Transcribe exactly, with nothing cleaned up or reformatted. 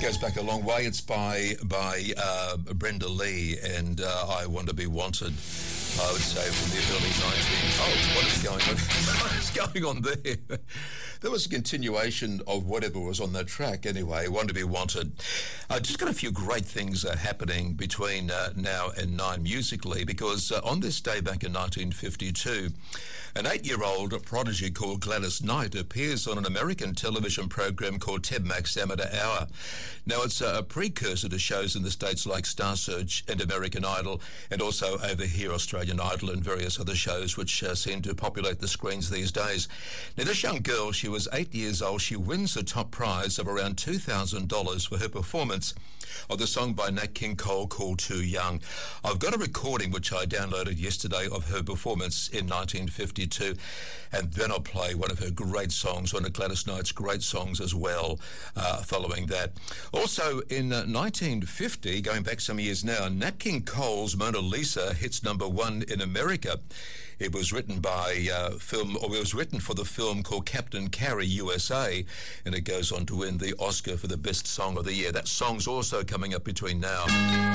goes back a long way. It's by by uh, Brenda Lee, and uh, I Want to Be Wanted. I would say from the early nineteen. Oh, what is going on? What is going on there? There was a continuation of whatever was on that track. Anyway, Want to Be Wanted. I uh, just got a few great things uh, happening between uh, now and nine musically, because uh, on this day back in nineteen fifty-two, an eight-year-old prodigy called Gladys Knight appears on an American television program called Ted Mack's Amateur Hour. Now, it's a precursor to shows in the States like Star Search and American Idol, and also over here Australian Idol and various other shows which uh, seem to populate the screens these days. Now, this young girl, she was eight years old. She wins the top prize of around two thousand dollars for her performance of the song by Nat King Cole called Too Young. I've got a recording which I downloaded yesterday of her performance in nineteen fifty-two, and then I'll play one of her great songs, one of Gladys Knight's great songs as well, uh, following that. Also, in uh, nineteen fifty, going back some years now, Nat King Cole's Mona Lisa hits number one in America. It was written by uh, film, or it was written for the film called Captain Carey U S A, and it goes on to win the Oscar for the best song of the year. That song's also coming up between now